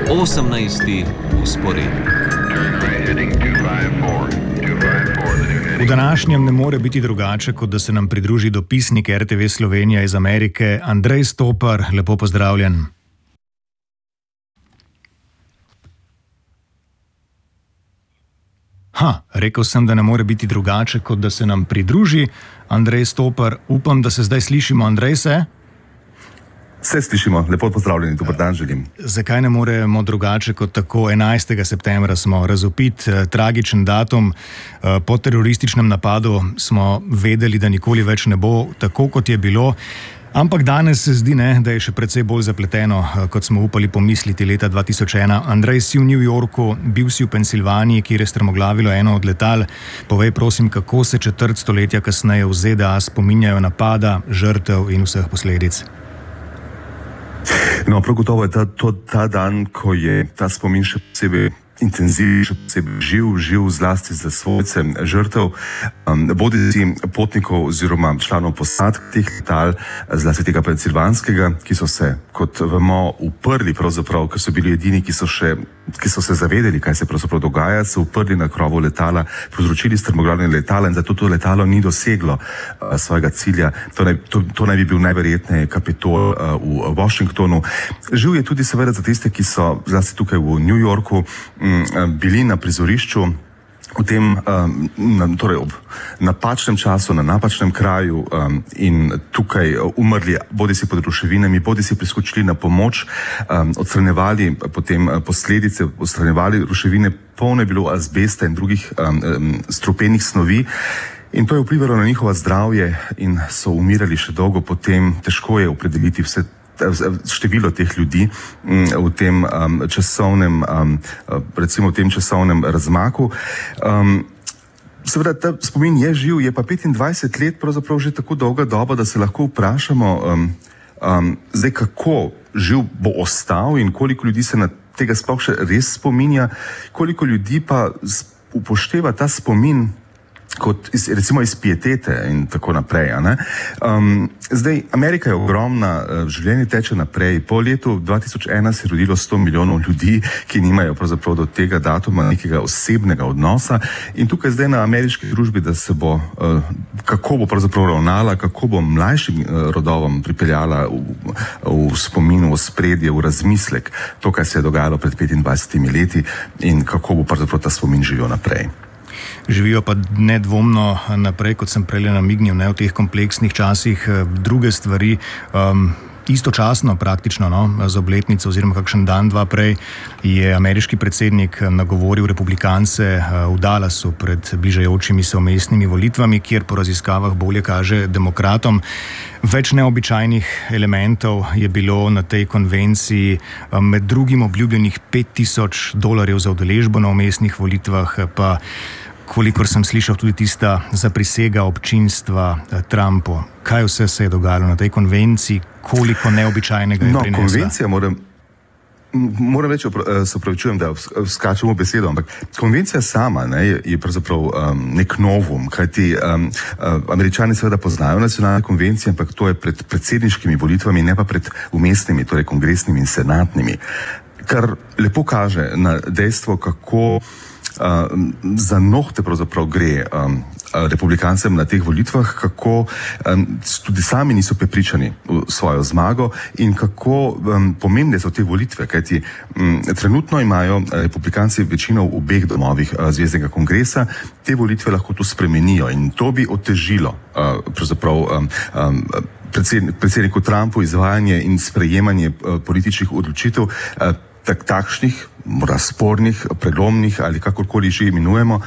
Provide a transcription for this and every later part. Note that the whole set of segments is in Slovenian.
18. usporednik. V današnjem ne more biti drugače, kot da se nam pridruži dopisnik RTV Slovenija iz Amerike, Andrej Stopar. Lepo pozdravljen. Rekel sem, da ne more biti drugače, kot da se nam pridruži Andrej Stopar. Upam, da se zdaj slišimo. Andrej, se? Se slišimo, lepo pozdravljeni, dober dan želim. Zakaj ne moremo drugače kot tako? 11. septembra smo razvpit, tragičen datum. Po terorističnem napadu smo vedeli, da nikoli več ne bo tako, kot je bilo. Ampak danes se zdi, da je še precej bolj zapleteno, kot smo upali pomisliti leta 2001. Andrej, si v New Yorku, bil si v Pensilvaniji, kjer je strmoglavilo eno od letal. Povej prosim, kako se četrt stoletja kasneje v ZDA spominjajo napada, žrtev in vseh posledic? No, prav gotovo je ta dan, ko je ta spomin še posebej intenziven, še posebej živ zlasti za svojce žrtev, bodisi potnikov oziroma članov posadk teh letal, zlasti tega pensilvanskega, ki so se, kot vemo, uprli pravzaprav, ker so bili edini, ki so se zavedeli, kaj se pravzaprav dogaja, se uprli na krovu letala, povzročili strmoglavljenje letala in zato to letalo ni doseglo svojega cilja. To naj bi bil najverjetneje Kapitol v Washingtonu. Živ je tudi seveda za tiste, ki so zlasti tukaj v New Yorku bili na prizorišču v tem, torej ob napačnem času, na napačnem kraju in tukaj umrli, bodi si pod ruševinami, bodi si priskočili na pomoč, odstranjevali potem posledice, odstranjevali ruševine, polno je bilo azbesta in drugih strupenih snovi. In to je vplivalo na njihovo zdravje in so umirali še dolgo potem. Težko je opredeliti število teh ljudi v tem časovnem, recimo v tem časovnem razmaku. Seveda ta spomin je živ, je pa 25 let pravzaprav že tako dolga doba, da se lahko vprašamo zdaj, kako živ bo ostal in koliko ljudi se na tega sploh še res spominja, koliko ljudi pa upošteva ta spomin kot recimo iz pietete in tako naprej. Zdaj, Amerika je ogromna, življenje teče naprej. Po letu 2001 se je rodilo 100 milijonov ljudi, ki nimajo pravzaprav do tega datuma nekega osebnega odnosa. In tukaj zdaj na ameriški družbi, da se bo, kako bo pravzaprav ravnala, kako bo mlajšim rodovom pripeljala v spomin, v spredje, v razmislek to, kaj se je dogajalo pred 25 leti in kako bo pravzaprav ta spomin živel naprej. Živijo pa nedvomno naprej, kot sem prej namignil, v teh kompleksnih časih druge stvari. Istočasno praktično z obletnico oziroma kakšen dan, dva prej je ameriški predsednik nagovoril republikance v Dallasu pred bližajočimi se vmesnimi volitvami, kjer po raziskavah bolje kaže demokratom. Več neobičajnih elementov je bilo na tej konvenciji, med drugim obljubljenih $5,000 za udeležbo na vmesnih volitvah, pa kolikor sem slišal tudi tista zaprisega občinstva Trumpu. Kaj vse se je dogajalo na tej konvenciji, koliko neobičajnega je prinesla? Konvencija, moram reči, se opravičujem, da skačemo besedo, ampak konvencija sama je pravzaprav nek novum, kajti Američani seveda poznajo nacionalne konvencije, ampak to je pred predsedniškimi volitvami, ne pa pred vmesnimi, torej kongresnimi in senatnimi. Kar lepo kaže na dejstvo, kako za nohte pravzaprav gre republikancem na teh volitvah, kako tudi sami niso prepričani v svojo zmago in kako pomembne so te volitve, kajti trenutno imajo republikanci večino v obeh domovih Zveznega kongresa, te volitve lahko to spremenijo in to bi otežilo pravzaprav predsedniku Trumpu izvajanje in sprejemanje političnih odločitev, takšnih, morda spornih, prelomnih ali kakorkoli že imenujemo,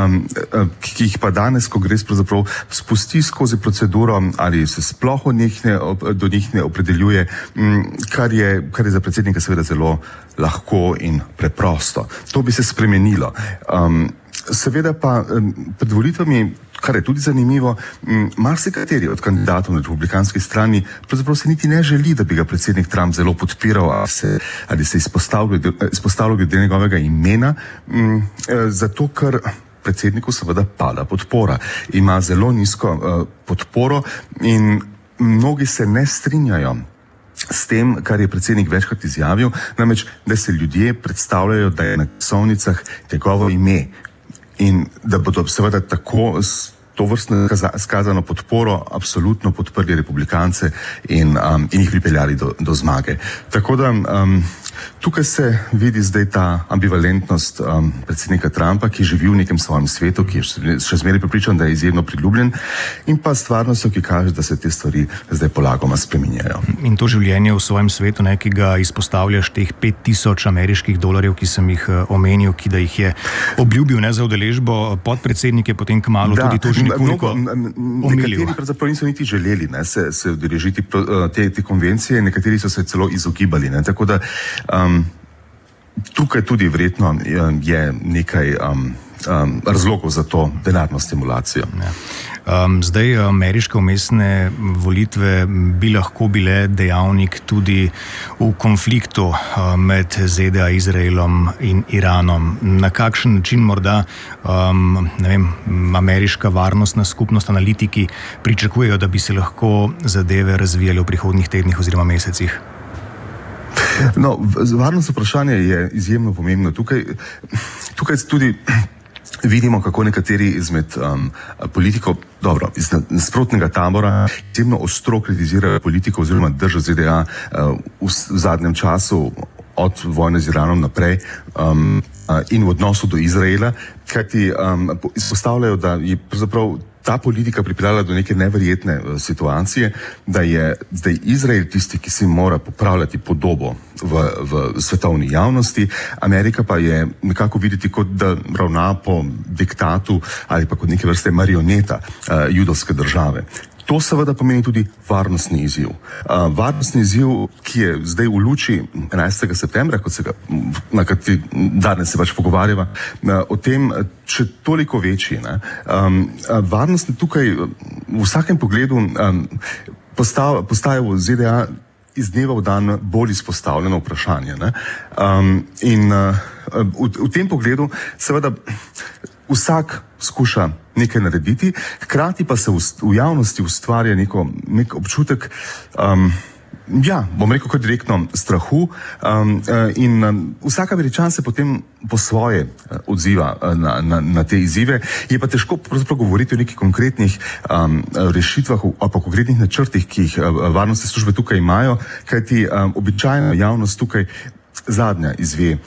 ki jih pa danes kongres pravzaprav spusti skozi proceduro ali se sploh do njih ne opredeljuje, kar je za predsednika seveda zelo lahko in preprosto. To bi se spremenilo. Seveda pa pred volitvami, kar je tudi zanimivo, marsikateri od kandidatov na republikanski strani pravzaprav se niti ne želi, da bi ga predsednik Trump zelo podpiral ali se izpostavljal glede njegovega imena, zato ker predsedniku seveda pada podpora. Ima zelo nizko podporo in mnogi se ne strinjajo s tem, kar je predsednik večkrat izjavil, namreč, da se ljudje predstavljajo, da je na glasovnicah njegovo ime in da bodo seveda tako to vrstno skazano podporo absolutno podprli republikance in jih pripeljali do zmage. Tako da tukaj se vidi zdaj ta ambivalentnost predsednika Trumpa, ki živi v nekem svojem svetu, ki je še zmeraj prepričan, da je izjemno priljubljen, in pa stvarnostjo, ki kaže, da se te stvari zdaj polagoma spreminjajo. In to življenje v svojem svetu, ki ga izpostavljaš, teh $5000 ameriških, ki sem jih omenil, ki da jih je obljubil za udeležbo, podpredsednik je potem kmalu tudi to že nekoliko omilil. Nekateri pravzaprav niso niti želeli se udeležiti te konvencije, nekateri so se celo izogibali. Tako da tukaj tudi verjetno je nekaj razlogov za to denarno stimulacijo. Zdaj ameriške vmesne volitve bi lahko bile dejavnik tudi v konfliktu med ZDA, Izraelom in Iranom. Na kakšen način morda ameriška varnostna skupnost, analitiki pričakujejo, da bi se lahko zadeve razvijale v prihodnjih tednih oziroma mesecih? No, varnostno vprašanje je izjemno pomembno. Tukaj tudi vidimo, kako nekateri izmed politikov, iz nasprotnega tabora, izjemno ostro kritizirajo politiko oziroma držo ZDA v zadnjem času od vojne z Iranom naprej in v odnosu do Izraela, kajti izpostavljajo, da je pravzaprav ta politika pripeljala do neke neverjetne situacije, da je zdaj Izrael tisti, ki si mora popravljati podobo v svetovni javnosti, Amerika pa je nekako videti, kot da ravna po diktatu ali pa kot neke vrste marioneta judovske države. To seveda pomeni tudi varnostni izziv. Varnostni izziv, ki je zdaj v luči 11. septembra, na kateri danes se pogovarjava, o tem še toliko večji. Varnost tukaj v vsakem pogledu postaja v ZDA iz dneva v dan bolj izpostavljeno vprašanje. In v tem pogledu seveda vsak skuša nekaj narediti, hkrati pa se v javnosti ustvarja nek občutek, bom rekel kar direktno, strahu, in vsak Američan se potem po svoje odziva na te izzive. Je pa težko pravzaprav govoriti o nekih konkretnih rešitvah ali pa konkretnih načrtih, ki jih varnostne službe tukaj imajo, kajti običajno javnost tukaj zadnja izve,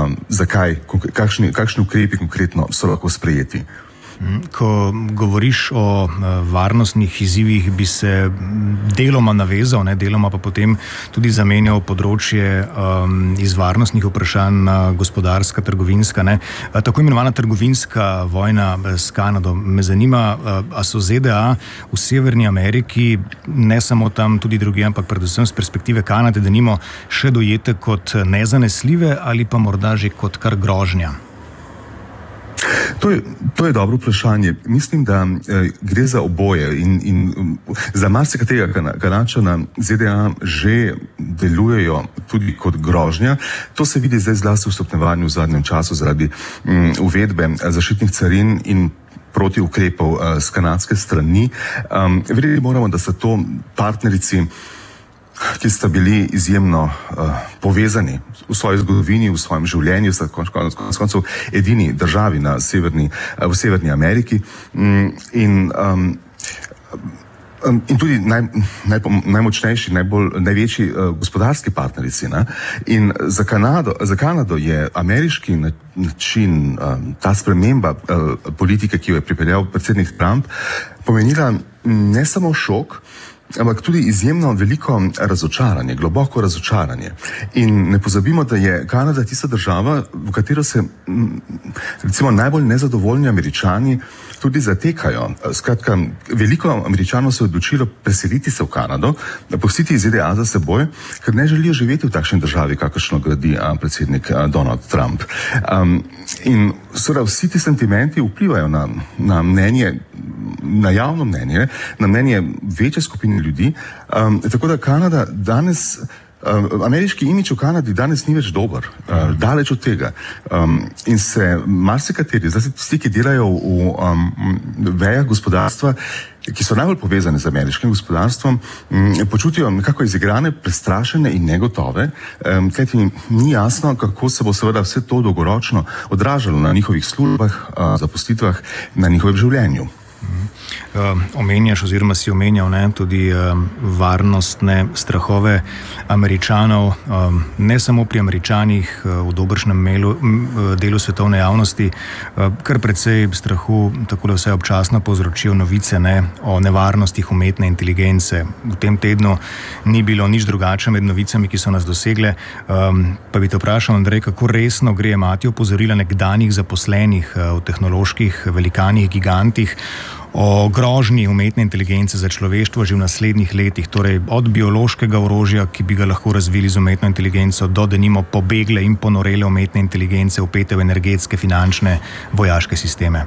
kakšni ukrepi konkretno so lahko sprejeti. Ko govoriš o varnostnih izzivih, bi se deloma navezal, deloma pa potem tudi zamenjal področje iz varnostnih vprašanj na gospodarska, trgovinska. Tako imenovana trgovinska vojna s Kanado. Me zanima, a so ZDA v Severni Ameriki, ne samo tam, tudi drugje, ampak predvsem z perspektive Kanade, denimo, še dojete kot nezanesljive ali pa morda že kot kar grožnja? To je dobro vprašanje. Mislim, da gre za oboje in za marsikaterega Kanadčana ZDA že delujejo tudi kot grožnja. To se vidi zdaj zlasti v stopnjevanju v zadnjem času zaradi uvedbe zaščitnih carin in proti ukrepov z kanadske strani. Verjeti moramo, da so to partnerici, ki sta bili izjemno povezani v svoji zgodovini, v svojem življenju, sta konec koncev edini državi v Severni Ameriki in tudi najmočnejši, največji gospodarski partnerici. In za Kanado je ameriški način, ta sprememba politike, ki jo je pripeljal predsednik Trump, pomenila ne samo šok, ampak tudi izjemno veliko razočaranje, globoko razočaranje. In ne pozabimo, da je Kanada tista država, v katero se recimo najbolj nezadovoljni Američani tudi zatekajo. Skratka, veliko Američanov se je odločilo preseliti se v Kanado, pustiti ZDA za seboj, ker ne želijo živeti v takšni državi, kakršno gradi predsednik Donald Trump. In seveda vsi ti sentimenti vplivajo na mnenje, na javno mnenje, na mnenje večje skupine ljudi, tako da Kanada danes, ameriški imidž v Kanadi danes ni več dober, daleč od tega. In se marsikateri, zdaj tisti, ki delajo v vejah gospodarstva, ki so najbolj povezane z ameriškim gospodarstvom, počutijo nekako izigrane, prestrašene in negotove, kajti ni jasno, kako se bo seveda vse to dolgoročno odražalo na njihovih službah, zaposlitvah, na njihovem življenju. Omenjaš oziroma si omenjal tudi varnostne strahove Američanov, ne samo pri Američanih, v dobršnem delu svetovne javnosti, kar precej strahu, tako da vse občasno povzročijo novice o nevarnostih umetne inteligence. V tem tednu ni bilo nič drugače med novicami, ki so nas dosegle. Pa bi te vprašal, Andrej, kako resno gre jemati opozorila nekdanjih zaposlenih v tehnoloških velikanih gigantih o grožnji umetne inteligence za človeštvo že v naslednjih letih, torej od biološkega orožja, ki bi ga lahko razvili z umetno inteligenco, do denimo pobegle in ponorele umetne inteligence vpete v energetske, finančne, vojaške sisteme.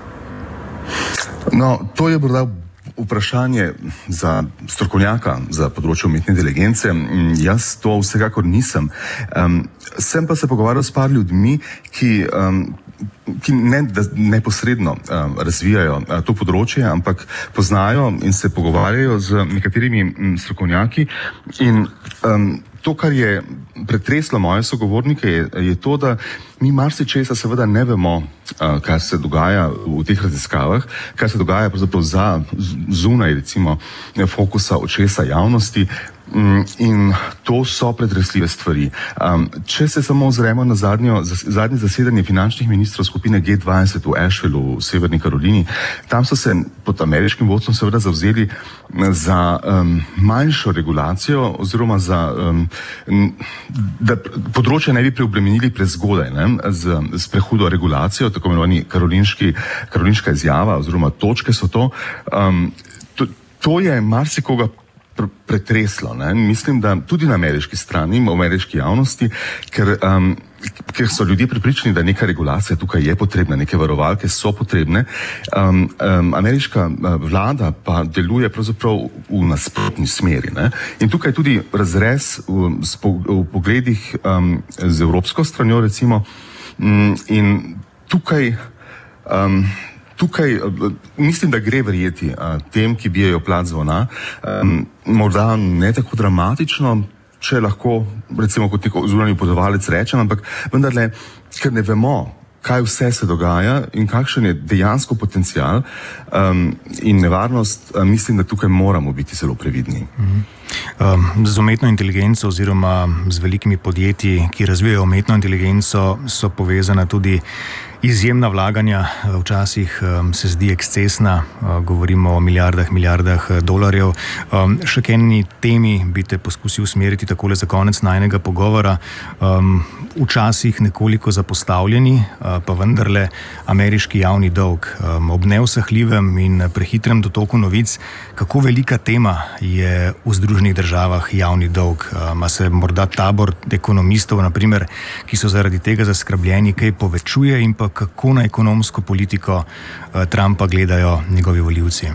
No, to je morda vprašanje za strokovnjaka za področje umetne inteligence. Jaz to vsekakor nisem. Sem pa se pogovarjal s par ljudmi, ki ne neposredno razvijajo to področje, ampak poznajo in se pogovarjajo z nekaterimi strokovnjaki. In to, kar je pretreslo moje sogovornike, je to, da mi marsičesa seveda ne vemo, kaj se dogaja v teh raziskavah, kaj se dogaja pravzaprav zunaj, recimo, fokusa očesa javnosti. In to so pretresljive stvari. Če se samo ozremo na zadnje zasedanje finančnih ministrov skupine G20 v Asheville v Severni Karolini, tam so se pod ameriškim vodstvom seveda zavzeli za manjšo regulacijo oziroma da področje ne bi preobremenili prezgodaj z prehudo regulacijo, tako imenovani karolinška izjava oziroma točke so to. To je marsikoga pretreslo. Mislim, da tudi na ameriški strani, v ameriški javnosti, ker so ljudje prepričani, da neka regulacija tukaj je potrebna, neke varovalke so potrebne. Ameriška vlada pa deluje pravzaprav v nasprotni smeri. In tukaj tudi razrez v pogledih z evropsko stranjo, recimo, in tukaj mislim, da gre verjeti tem, ki bijejo plat zvona, morda ne tako dramatično, če lahko, recimo, kot neko zunanji opozovalec rečem, ampak vendarle, ker ne vemo, kaj vse se dogaja in kakšen je dejansko potencial in nevarnost, mislim, da tukaj moramo biti zelo previdni. Z umetno inteligenco oziroma z velikimi podjetji, ki razvijajo umetno inteligenco, so povezana tudi izjemna vlaganja, včasih se zdi ekscesna, govorimo o milijardah dolarjev. Še k eni temi bi te poskusil usmeriti takole za konec najnega pogovora. Včasih nekoliko zapostavljeni, pa vendarle ameriški javni dolg. Ob neusahljivem in prehitrem dotoku novic, kako velika tema je v Združenih državah javni dolg? Ma se morda tabor ekonomistov, naprimer, ki so zaradi tega zaskrbljeni, kaj povečuje in pa kako na ekonomsko politiko Trumpa gledajo njegovi volivci?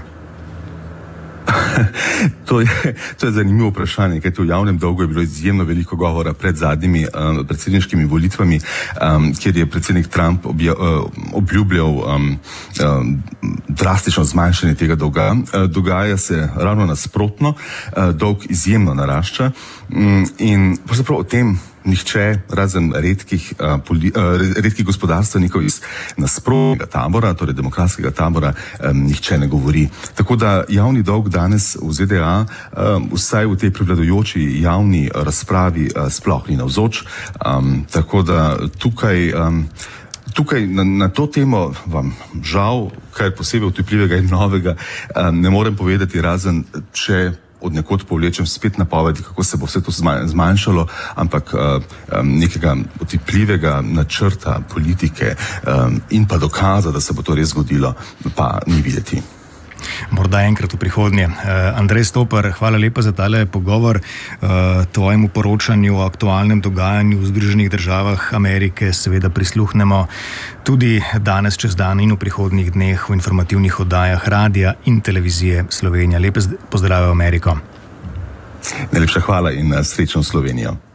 To je zanimivo vprašanje, kajti v javnem dolgu je bilo izjemno veliko govora pred zadnjimi predsedniškimi volitvami, kjer je predsednik Trump obljubljal drastično zmanjšanje tega dolga. Dogaja se ravno nasprotno, dolg izjemno narašča in pravzaprav o tem nihče, razen redkih gospodarstvenikov iz nasprotnega tabora, torej demokratskega tabora, nihče ne govori. Tako da javni dolg danes v ZDA, vsaj v tej prevladujoči javni razpravi, sploh ni navzoč. Tako da tukaj na to temo vam žal, kaj posebej utipljivega in novega, ne morem povedati, razen če od nekod povlečem spet napovedi, kako se bo vse to zmanjšalo, ampak nekega utipljivega načrta politike in pa dokaza, da se bo to res zgodilo, pa ni videti. Morda enkrat v prihodnje. Andrej Stopar, hvala lepa za tale pogovor. Tvojemu poročanju o aktualnem dogajanju v Združenih državah Amerike seveda prisluhnemo tudi danes čez dan in v prihodnjih dneh v informativnih oddajah radia in televizije Slovenija. Lepe pozdrave v Ameriko. Najlepša hvala in srečno Slovenijo.